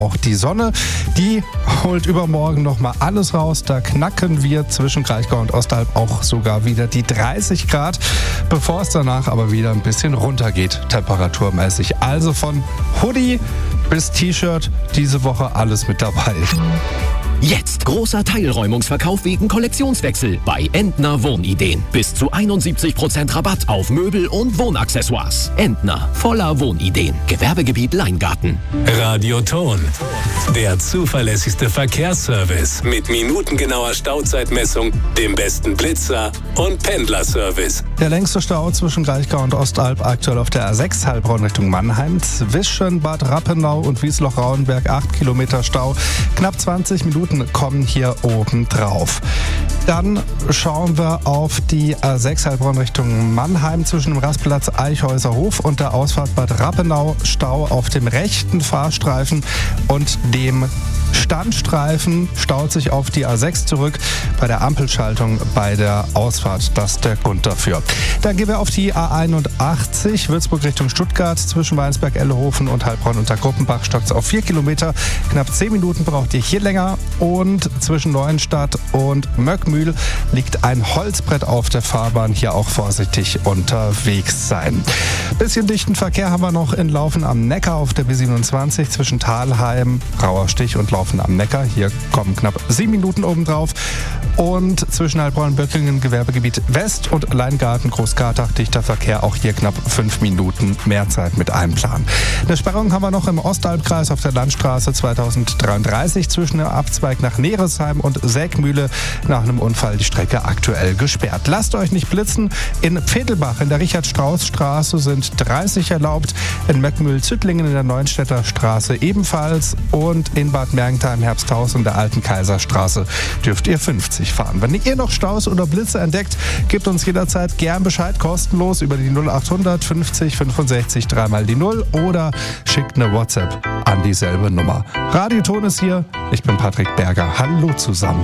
Auch die Sonne, die holt übermorgen nochmal alles raus. Da knacken wir zwischen Kraichgau und Ostalb auch sogar wieder die 30 Grad, bevor es danach aber wieder ein bisschen runtergeht, temperaturmäßig. Also von Hoodie bis T-Shirt, diese Woche alles mit dabei. Jetzt großer Teilräumungsverkauf wegen Kollektionswechsel bei Entner Wohnideen. Bis zu 71% Rabatt auf Möbel und Wohnaccessoires. Entner, voller Wohnideen. Gewerbegebiet Leingarten. Radioton, der zuverlässigste Verkehrsservice mit minutengenauer Stauzeitmessung, dem besten Blitzer und Pendlerservice. Der längste Stau zwischen Kraichgau und Ostalb aktuell auf der A6 Heilbronn Richtung Mannheim. Zwischen Bad Rappenau und Wiesloch-Rauenberg 8 Kilometer Stau. Knapp 20 Minuten kommen hier oben drauf. Dann schauen wir auf die A6 Heilbronn Richtung Mannheim zwischen dem Rastplatz Eichhäuserhof und der Ausfahrt Bad Rappenau. Stau auf dem rechten Fahrstreifen und dem Standstreifen staut sich auf die A6 zurück bei der Ampelschaltung bei der Ausfahrt. Das ist der Grund dafür. Dann gehen wir auf die A81 Würzburg Richtung Stuttgart zwischen Weinsberg-Ellehofen und Heilbronn unter Gruppenbach stockt es auf 4 Kilometer. Knapp 10 Minuten braucht ihr hier länger. Und zwischen Neuenstadt und Möckmühl liegt ein Holzbrett auf der Fahrbahn. Hier auch vorsichtig unterwegs sein. Bisschen dichten Verkehr haben wir noch in Laufen am Neckar auf der B27 zwischen Thalheim, Rauerstich und Laufen am Neckar. Hier kommen knapp 7 Minuten obendrauf. Und zwischen Heilbronn und Böckingen Gewerbegebiet West und Leingarten Großkartach dichter Verkehr. Auch hier knapp 5 Minuten mehr Zeit mit einplanen. Eine Sperrung haben wir noch im Ostalbkreis auf der Landstraße 2033 zwischen dem Abzweig nach Neresheim und Sägmühle. Nach einem Unfall die Strecke aktuell gesperrt. Lasst euch nicht blitzen. In Pfedelbach in der Richard-Strauß-Straße sind 30 erlaubt. In Möckmühl-Züttlingen in der Neuenstädter Straße ebenfalls. Und in Bad Mergentheim Herbsthaus in der Alten Kaiserstraße dürft ihr 50 fahren. Wenn ihr noch Staus oder Blitze entdeckt, gebt uns jederzeit gern Bescheid, kostenlos über die 0800 50 65 3 die 0 oder schickt eine WhatsApp an dieselbe Nummer. Radioton ist hier. Ich bin Patrick Berger. Hallo zusammen.